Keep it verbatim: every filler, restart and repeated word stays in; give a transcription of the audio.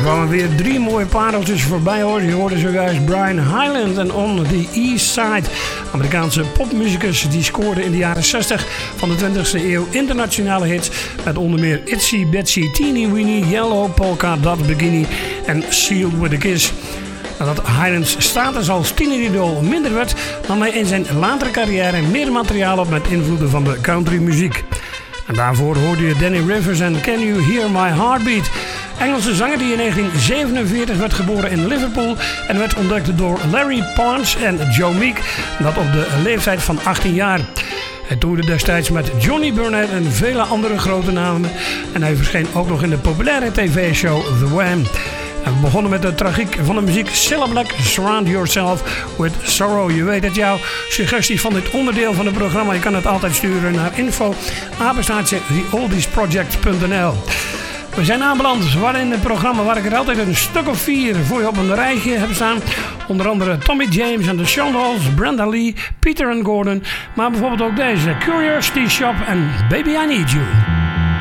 kwamen weer drie mooie pareltjes voorbij hoor. Je hoorde zojuist Brian Hyland en On the East Side. Amerikaanse popmuzikus die scoorde in de jaren zestig van de twintigste eeuw internationale hits. Met onder meer Itsy Bitsy Teeny Weeny, Yellow Polka Dot Bikini en Sealed with a Kiss. Nadat Hyland's status als tieneridool minder werd, nam hij in zijn latere carrière meer materiaal op met invloeden van de countrymuziek. En daarvoor hoorde je Danny Rivers en Can You Hear My Heartbeat? Engelse zanger die in negentien zevenenveertig werd geboren in Liverpool en werd ontdekt door Larry Parnes en Joe Meek, dat op de leeftijd van achttien jaar. Hij toerde destijds met Johnny Burnett en vele andere grote namen en hij verscheen ook nog in de populaire tv-show The Wham. En we begonnen met de tragiek van de muziek Cilla Black, Surround Yourself with Sorrow. Je weet het, jouw suggestie van dit onderdeel van het programma. Je kan het altijd sturen naar info apenstaartje the oldies project punt n l. We zijn aanbeland waarin het programma waar ik er altijd een stuk of vier voor je op een rijtje heb staan. Onder andere Tommy James en de Shondells, Brenda Lee, Peter and Gordon. Maar bijvoorbeeld ook deze, Curiosity Shop en Baby I Need You.